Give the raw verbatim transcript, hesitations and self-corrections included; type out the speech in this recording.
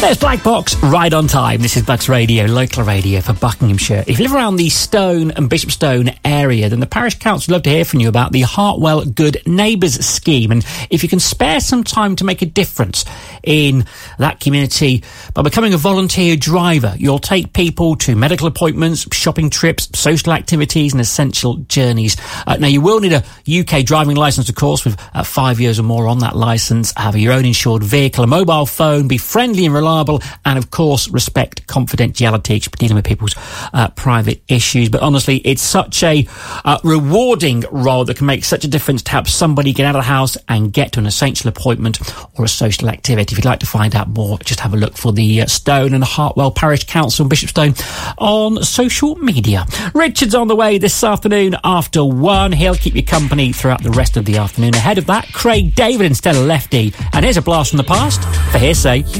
There's Black Box, right on time. This is Bucks Radio, local radio for Buckinghamshire. If you live around the Stone and Bishopstone area, then the Parish Council would love to hear from you about the Hartwell Good Neighbours scheme. And if you can spare some time to make a difference in that community by becoming a volunteer driver, you'll take people to medical appointments, shopping trips, social activities and essential journeys. Uh, now, you will need a U K driving licence, of course, with uh, five years or more on that licence, have your own insured vehicle, a mobile phone, be friendly and reliable, and of course respect confidentiality, dealing with people's uh, private issues. But honestly, it's such a uh, rewarding role that can make such a difference to help somebody get out of the house and get to an essential appointment or a social activity. If you'd like to find out more, just have a look for the uh, Stone and Hartwell Parish Council and Bishopstone on social media. Richard's on the way this afternoon after one. He'll keep you company throughout the rest of the afternoon. Ahead of that, Craig David instead of Lefty. And here's a blast from the past for Hearsay.